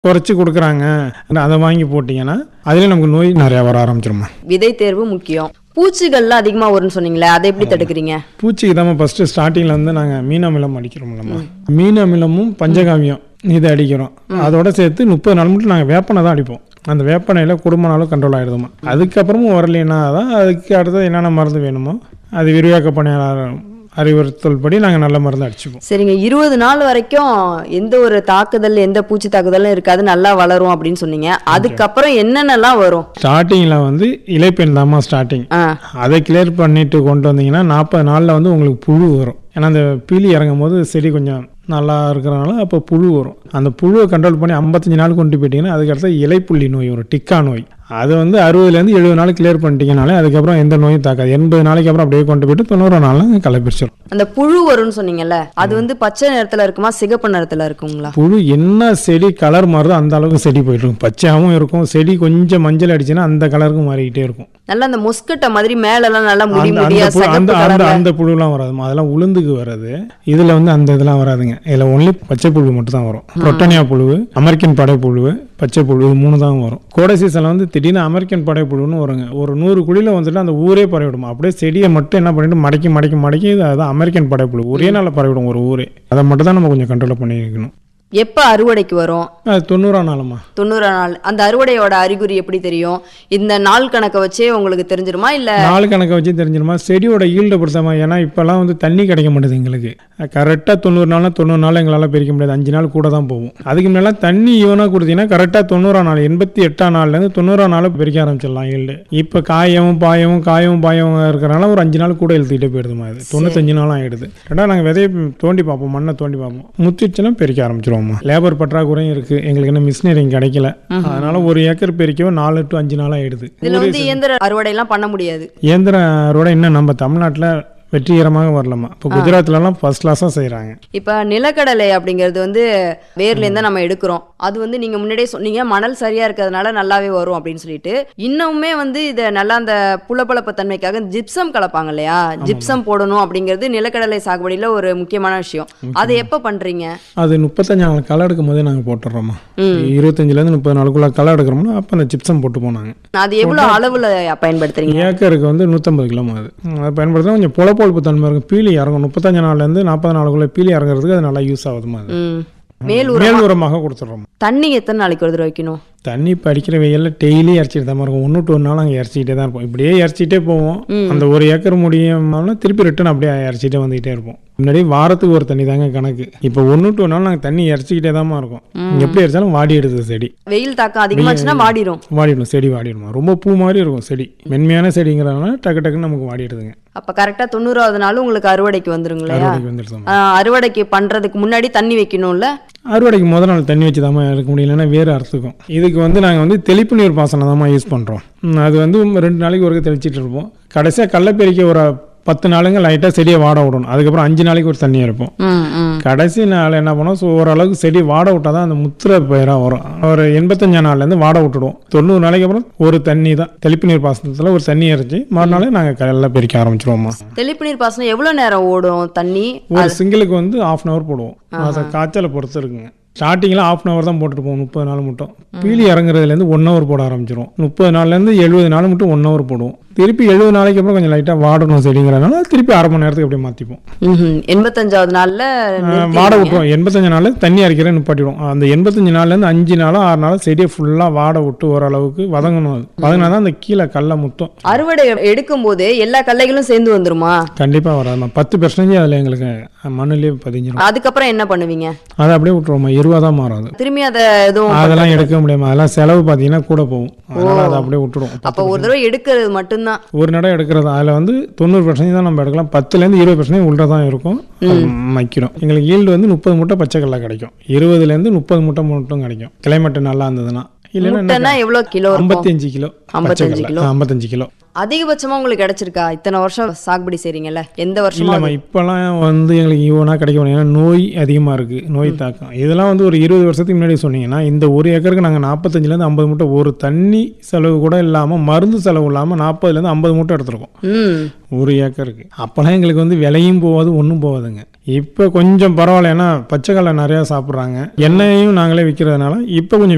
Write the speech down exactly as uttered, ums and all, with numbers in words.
குறைச்சி கொடுக்குறாங்க. அதை வாங்கி போட்டிங்கன்னா அதிலே நமக்கு நோய் நிறையா வர ஆரம்பிச்சிருமா. விதை தேர்வு முக்கியம். பூச்சிகள்லாம் அதிகமா வரும்னு சொன்னீங்களே, அதை எப்படி தடுக்கிறீங்க? பூச்சிக்கு தான் ஃபர்ஸ்ட் ஸ்டார்டிங்ல வந்து நாங்கள் மீன் அமிலம் அடிக்கிறோம்லம்மா. மீன் அமிலமும் பஞ்சகாவியம் இதை அடிக்கிறோம். அதோட சேர்த்து முப்பது நாள் மட்டும் நாங்கள் வேப்பனை தான் அடிப்போம். அந்த வேப்பனையில் குடும்ப நாளும் கண்ட்ரோல் ஆகிடுதுமா. அதுக்கப்புறமும் வரலைன்னா தான் அதுக்கு அடுத்தது என்னென்ன மருந்து வேணுமோ அது விரிவாக்க பணியாளர் அறிவுறுத்தல் படி நாங்கள் நல்ல மருந்து அடிச்சுப்போம். சரிங்க, இருபது நாள் வரைக்கும் எந்த ஒரு தாக்குதல் எந்த பூச்சி தாக்குதலும் இருக்காது, நல்லா வளரும் அப்படின்னு சொன்னீங்க. அதுக்கப்புறம் என்னென்னலாம் வரும்? ஸ்டார்டிங்கில் வந்து இலைப்பெண் தாமா ஸ்டார்டிங். அதை கிளியர் பண்ணிட்டு கொண்டு வந்தீங்கன்னா நாற்பது நாளில் வந்து உங்களுக்கு புழு வரும். ஏன்னா அந்த பீலி இறங்கும் போது செடி கொஞ்சம் நல்லா இருக்கிறனால அப்போ புழு வரும். அந்த புழுவை கண்ட்ரோல் பண்ணி ஐம்பத்தஞ்சு நாள் கொண்டு போயிட்டீங்கன்னா அதுக்கடுத்து இலைப்புள்ளி நோய் வரும், டிக்கா நோய். அது வந்து அறுபதுலேருந்து எழுபது நாள் கிளியர் பண்ணிட்டீங்கனாலே அதுக்கப்புறம் எந்த நோயும் தாக்காது. எண்பது நாளைக்கு அப்புறம் அப்படியே கொண்டு போயிட்டு தொண்ணூறு நாள் களை பிரிச்சிடும். அந்த புழு வரும்னு சொன்னீங்கல்ல, அது வந்து பச்சை நிறத்துல இருக்குமா சிகப்பு நிறத்துல இருக்குங்களா? புழு என்ன செடி கலர் மாறுதோ அந்த அளவுக்கு செடி போயிட்டு இருக்கும். பச்சையாகவும் இருக்கும். செடி கொஞ்சம் மஞ்சள் அடிச்சுன்னா அந்த கலருக்கு மாறிக்கிட்டே இருக்கும். நல்லா அந்த மொஸ்கட்டை மாதிரி மேலெல்லாம் நல்லா முடி முடியா அந்த புழுலாம் வராதுமா. அதெல்லாம் உளுந்துக்கு வராது. இதுல வந்து அந்த இதெல்லாம் வராதுங்க. இதுல ஒன்லி பச்சை புழு மட்டும் தான் வரும். புரோட்டனியா புழு, அமெரிக்கன் படை புழு, பச்சை புழு, இது மூணு தான் வரும். கோடை சீசன்ல வந்து திடீர்னு அமெரிக்கன் படை புழுன்னு வருங்க. ஒரு நூறு குழியில வந்துட்டு அந்த ஊரே பரவிடுமா. அப்படியே செடியை மட்டும் என்ன பண்ணிட்டு மடக்கி மடக்கி மடக்கி அதான் அமெரிக்கன் படை புழு ஒரே நாள் பரவிடும் ஒரு ஊரே. அதை மட்டும் தான் நம்ம கொஞ்சம் கண்ட்ரோல் பண்ணி வைக்கணும். எப்ப அறுவடைக்கு வரும்? தொண்ணூறாம் நாளுமா. தொண்ணூறாம் நாள். அந்த அறுவடையோட அறிகுறி எப்படி தெரியும்? இந்த நாள் கணக்கை வச்சே உங்களுக்கு தெரிஞ்சிருமா இல்ல? நாள் கணக்கை வச்சு தெரிஞ்சிருமா. செடியோட ஈல்ட பொறுத்தமா. ஏன்னா இப்பெல்லாம் வந்து தண்ணி கிடைக்க மாட்டேது எங்களுக்கு. கரெக்டாக தொண்ணூறு நாள்னா தொண்ணூறு நாள் எங்களால் பிரிக்க முடியாது. அஞ்சு நாள் கூட தான் போகும். அதுக்கு முன்னாடி தண்ணி ஈவனாக கொடுத்தீங்கன்னா கரெக்டாக தொண்ணூறாம் நாள் எண்பத்தி எட்டாம் நாள்லேருந்து தொண்ணூறாம் நாள் பிரிக்க ஆரம்பிச்சிடலாம் ஈல்டு. இப்போ காயவும் பாயவும் காயவும் பாயவும் இருக்கிறனால ஒரு அஞ்சு நாள் கூட எழுத்துக்கிட்டே போயிடுதுமா. அது தொண்ணூத்தஞ்சு நாள் ஆகிடுது. ரெண்டாவது நாங்கள் விதையை தோண்டி பார்ப்போம், மண்ணை தோண்டி பார்ப்போம். முத்திடுச்சுன்னா பிரிக்க ஆரம்பிச்சிருவோம். லேபர் பற்றாக்குறையும் இருக்கு எங்களுக்கு. என்ன மிஷினரிங் கிடைக்கல. அதனால ஒரு ஏக்கர் பெருக்கவே நாலு டு அஞ்சு நாள் ஆயிடுது. இதுல வந்து இயந்திர அறுவடை எல்லாம் பண்ண முடியாது. இயந்திர அறுவடை இன்னும் நம்ம தமிழ்நாட்டில் வெற்றிகரமாக வரலாமா. இப்போ குஜராத்லலாம் ஃபர்ஸ்ட் கிளாஸாக செய்கிறாங்க. இப்போ நிலக்கடலை அப்படிங்கிறது வந்து வேர்லேருந்து நம்ம எடுக்கிறோம். அது வந்து நீங்கள் முன்னாடியே சொன்னீங்க மணல் சரியாக இருக்கிறதுனால நல்லாவே வரும் அப்படின்னு சொல்லிட்டு. இன்னுமே வந்து இதை நல்லா அந்த புலப்பளப்பு தன்மைக்காக ஜிப்சம் கலப்பாங்க இல்லையா, ஜிப்சம் போடணும் அப்படிங்கிறது நிலக்கடலை சாகுபடியில் ஒரு முக்கியமான விஷயம். அதை எப்போ பண்ணுறீங்க? அது முப்பத்தஞ்சு நாள் களை எடுக்கும் போதே நாங்கள் போட்டுடுறோமா. இருபத்தஞ்சிலேருந்து முப்பது நாளுக்குள்ள களை எடுக்கிறோம்னா அப்போ அந்த ஜிப்சம் போட்டு போனாங்க. அது எவ்வளோ அளவில் பயன்படுத்துறீங்க? ஏக்கருக்கு வந்து நூற்றம்பது கிலோ அது. அதை பயன்படுத்தினா கொஞ்சம் புல பொழுப்பு தன்மை இருக்கும். பீலி இறங்கும். முப்பத்தஞ்சு நாள்லேருந்து நாற்பது நாளுக்குள்ள பீலி இறங்குறதுக்கு அது நல்லா யூஸ் ஆகுதுமா. அது மேல் உரமாக கொடுத்துட்றோம். தண்ணி எத்தனை நாளைக்கு ஒரு தடவை வைக்கணும்? தண்ணி இப்போ அடிக்கிற வெயிலில் டெய்லி இறச்சிட்டு தான் இருக்கும். ஒன்று டு ஒரு நாள் அங்கே இறச்சிக்கிட்டே தான் இருப்போம். இப்படியே இறச்சிட்டே போவோம். அந்த ஒரு ஏக்கர் முடியும்னா திருப்பி ரிட்டன் அப்படியே இறச்சிட்டே வந்துகிட்டே இருப்போம். முன்னாடி வாரத்துக்கு ஒரு தண்ணி தாங்க கணக்கு. இப்போ ஒன்று டு ஒரு நாள் நாங்கள் தண்ணி இறச்சிக்கிட்டே தான் இருக்கும். எப்படி இறச்சாலும் வாடி எடுத்து செடி. வெயில் தாக்கம் அதிகமாச்சுன்னா வாடிடும். வாடிடும் செடி வாடிடுமா. ரொம்ப பூ மாதிரி இருக்கும் செடி. மென்மையான செடிங்கிறதுனால டக்கு டக்குன்னு நமக்கு வாடி எடுதுங்க. அப்போ கரெக்டாக தொண்ணூறாவது நாள் உங்களுக்கு அறுவடைக்கு வந்துருங்களா? அறுவடைக்கு பண்ணுறதுக்கு முன்னாடி தண்ணி வைக்கணும்ல? அறுவடைக்கு முதல் நாள் தண்ணி வச்சு தாமா இருக்க முடியலன்னா வேறு அறுத்துக்கும். இதுக்கு வந்து நாங்கள் வந்து தெளிப்பு நீர் பாசனம் தாமா யூஸ் பண்ணுறோம். அது வந்து ரெண்டு நாளைக்கு ஒருக்க தெளிச்சிட்டு இருப்போம். கடைசியாக கடலப்பெருக்கி ஒரு பத்து நாளுங்க லைட்டாக செடியை வாட விடணும். அதுக்கப்புறம் அஞ்சு நாளைக்கு ஒரு தண்ணி இருப்போம். கடைசி நாள் என்ன பண்ணோம், ஸோ ஓரளவுக்கு செடி வாட விட்டால் தான் அந்த முத்திரை பயிராக வரும். ஒரு எண்பத்தஞ்சா நாள்லேருந்து வாட விட்டுடுவோம். தொண்ணூறு நாளைக்கு அப்புறம் ஒரு தண்ணி தான் தெளிப்பு நீர் பாசனத்தில் ஒரு தண்ணி இறச்சி மறுநாளே நாங்கள் கடலில் பெருக்க ஆரம்பிச்சிருவோமா. தெளிப்பு நீர் பாசனம் எவ்வளோ நேரம் ஓடும் தண்ணி? ஒரு சிங்கிளுக்கு வந்து ஆஃப் அன் ஹவர் போடுவோம். அதை காய்ச்சலை பொறுத்து இருக்குங்க. ஸ்டார்டிங்கில் ஆஃப் அன் ஹவர் தான் போட்டுட்டு போவோம். முப்பது நாள் மட்டும். பீலி இறங்குறதுலேருந்து ஒன் ஹவர் போட ஆரம்பிச்சிடும். முப்பது நாள்லேருந்து எழுபது நாள் மட்டும் ஒன் ஹவர் போடுவோம். திருப்பி எழுபது நாளைக்கு அப்புறம் கொஞ்சம் லைட்டாக வாடணும் செடிங்கிறதுனால திருப்பி அரை மணி நேரத்துக்கு அப்படியே மாற்றிப்போம். எண்பத்தஞ்சாவது நாளில் வாட விட்டுருவோம். எண்பத்தஞ்சு நாளில் தண்ணி அரைக்கிறேன் நிப்பாட்டிடுவோம். அந்த எண்பத்தஞ்சு நாள்லேருந்து அஞ்சு நாளோ ஆறு நாளோ செடியை ஃபுல்லாக வாட விட்டு ஓரளவுக்கு வதங்கணும். அது வதங்கினா தான் அந்த கீழே கல்லை முத்தம். அறுவடை எடுக்கும் போது எல்லா கல்லைகளும் சேர்ந்து வந்துருமா? கண்டிப்பாக வராதுமா. பத்து பெர்சன்டேஜ் அதில் எங்களுக்கு மண்ணிலே பதிஞ்சிடும். அதுக்கப்புறம் என்ன பண்ணுவீங்க? அதை அப்படியே விட்டுருவோமா. இருபதாக மாறாது. திரும்பி அதை எதுவும் அதெல்லாம் எடுக்க முடியாம. அதெல்லாம் செலவு பார்த்தீங்கன்னா கூட போகும். அதனால அதை அப்படியே விட்டுருவோம். அப்போ ஒரு தடவை எடுக்கிறது மட்டும்தான் ஒரு நடை எடுக்கிறது. அதில் வந்து தொண்ணூறு பர்சன்டேஜ் தான் நம்ம எடுக்கலாம். பத்துலேருந்து இருபது பர்சன்டேஜ் உள்ள தான் இருக்கும். வைக்கிறோம். எங்களுக்கு ஈல்டு வந்து முப்பது மூட்டை பச்சை கடலை கிடைக்கும். இருபதுலேருந்து முப்பது மூட்டை மட்டும் கிடைக்கும். கிளைமேட் நல்லா இருந்ததுன்னா. இல்லைன்னா எவ்வளோ கிலோ? ஐம்பத்தஞ்சு கிலோ. ஐம்பத்தஞ்சு கிலோ ஐம்பத்தஞ்சு கிலோ அதிகபட்சமா உங்களுக்கு கிடைச்சிருக்கா? இத்தனை வருஷம் சாகுபடி செய்றீங்கல்ல, எந்த வருஷம்? இல்லைம்மா, இப்போலாம் வந்து எங்களுக்கு ஈவனாக கிடைக்க முடியும். ஏன்னா நோய் அதிகமாக இருக்குது. நோய் தாக்கம் இதெல்லாம் வந்து ஒரு இருபது வருஷத்துக்கு முன்னாடி சொன்னீங்கன்னா இந்த ஒரு ஏக்கருக்கு நாங்கள் நாற்பத்தஞ்சிலேருந்து ஐம்பது மூட்டை ஒரு தண்ணி செலவு கூட இல்லாமல் மருந்து செலவு இல்லாமல் நாற்பதுலேருந்து ஐம்பது மூட்டை எடுத்துருக்கோம் ஒரு ஏக்கருக்கு. அப்போலாம் எங்களுக்கு வந்து விலையும் போகாது ஒன்றும் போகாதுங்க. இப்போ கொஞ்சம் பரவாயில்ல. ஏன்னா பச்சை கடலை நிறையா சாப்பிட்றாங்க. எண்ணெயையும் நாங்களே விற்கிறதுனால இப்போ கொஞ்சம்